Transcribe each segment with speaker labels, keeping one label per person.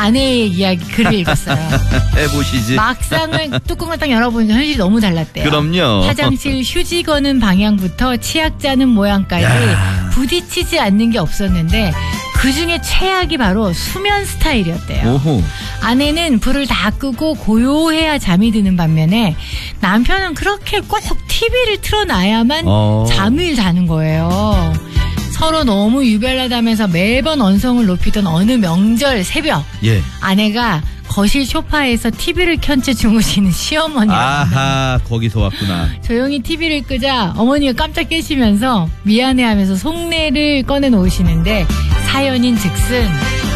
Speaker 1: 아내의 이야기 글을 읽었어요.
Speaker 2: 해보시지.
Speaker 1: 막상을 뚜껑을 딱 열어보니까 현실이 너무 달랐대요.
Speaker 2: 그럼요.
Speaker 1: 화장실 휴지 거는 방향부터 치약 짜는 모양까지 부딪히지 않는 게 없었는데 그중에 최악이 바로 수면 스타일이었대요.
Speaker 2: 오호.
Speaker 1: 아내는 불을 다 끄고 고요해야 잠이 드는 반면에 남편은 그렇게 꼭 TV를 틀어놔야만 잠을 자는 거예요. 서로 너무 유별나다면서 매번 언성을 높이던 어느 명절 새벽 아내가 거실 소파에서 TV를 켠 채 주무시는 시어머니를
Speaker 2: 아하, 거기서 왔구나.
Speaker 1: 조용히 TV를 끄자 어머니가 깜짝 깨시면서 미안해하면서 속내를 꺼내놓으시는데 사연인 즉슨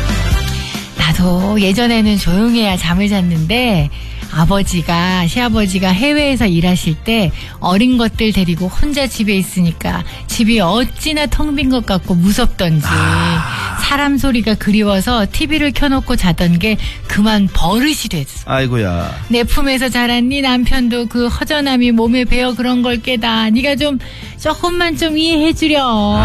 Speaker 1: 나도 예전에는 조용해야 잠을 잤는데 시아버지가 해외에서 일하실 때 어린 것들 데리고 혼자 집에 있으니까 집이 어찌나 텅 빈 것 같고 무섭던지 사람 소리가 그리워서 TV를 켜놓고 자던 게 그만 버릇이 됐어.
Speaker 2: 아이고야.
Speaker 1: 내 품에서 자란 네 남편도 그 허전함이 몸에 배어 그런 걸 깨다. 네가 조금만 좀 이해해주려.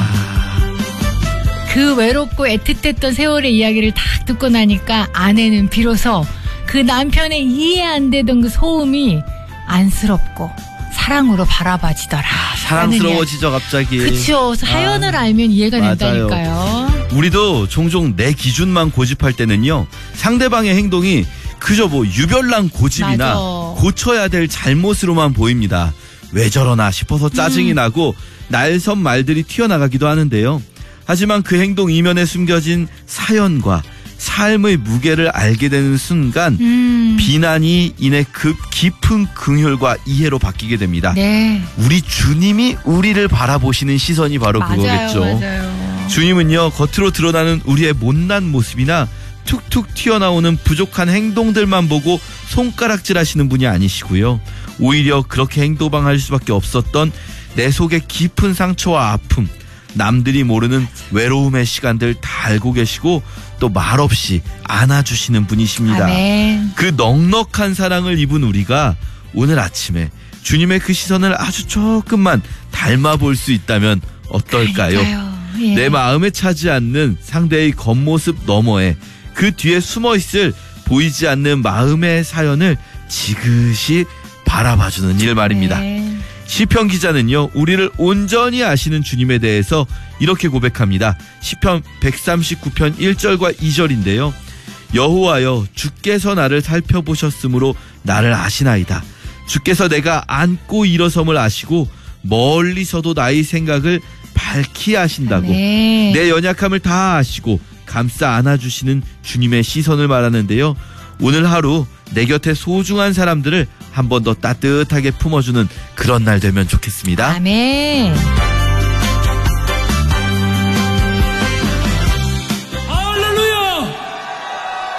Speaker 1: 그 외롭고 애틋했던 세월의 이야기를 딱 듣고 나니까 아내는 비로소 그 남편의 이해 안 되던 그 소음이 안쓰럽고 사랑으로 바라봐지더라.
Speaker 2: 사랑스러워지죠 갑자기.
Speaker 1: 그렇죠. 사연을 알면 이해가 된다니까요.
Speaker 2: 우리도 종종 내 기준만 고집할 때는요. 상대방의 행동이 그저 유별난 고집이나 고쳐야 될 잘못으로만 보입니다. 왜 저러나 싶어서 짜증이 나고 날선 말들이 튀어나가기도 하는데요. 하지만 그 행동 이면에 숨겨진 사연과 삶의 무게를 알게 되는 순간 비난이 이내 깊은 긍휼과 이해로 바뀌게 됩니다.
Speaker 1: 네.
Speaker 2: 우리 주님이 우리를 바라보시는 시선이 바로 그거겠죠.
Speaker 1: 맞아요.
Speaker 2: 주님은요, 겉으로 드러나는 우리의 못난 모습이나 툭툭 튀어나오는 부족한 행동들만 보고 손가락질하시는 분이 아니시고요. 오히려 그렇게 행동할 수밖에 없었던 내 속의 깊은 상처와 아픔, 남들이 모르는 외로움의 시간들 다 알고 계시고 또 말없이 안아주시는 분이십니다.
Speaker 1: 아멘.
Speaker 2: 그 넉넉한 사랑을 입은 우리가 오늘 아침에 주님의 그 시선을 아주 조금만 닮아볼 수 있다면 어떨까요?
Speaker 1: 예.
Speaker 2: 내 마음에 차지 않는 상대의 겉모습 너머에 그 뒤에 숨어있을 보이지 않는 마음의 사연을 지그시 바라봐주는 일 말입니다.
Speaker 1: 네.
Speaker 2: 시편 기자는요, 우리를 온전히 아시는 주님에 대해서 이렇게 고백합니다. 시편 139편 1절과 2절인데요. 여호와여, 주께서 나를 살펴보셨으므로 나를 아시나이다. 주께서 내가 앉고 일어섬을 아시고 멀리서도 나의 생각을 밝히 아신다고.
Speaker 1: 네.
Speaker 2: 내 연약함을 다 아시고 감싸 안아주시는 주님의 시선을 말하는데요. 오늘 하루 내 곁에 소중한 사람들을 한 번 더 따뜻하게 품어주는 그런 날 되면 좋겠습니다.
Speaker 1: 아멘.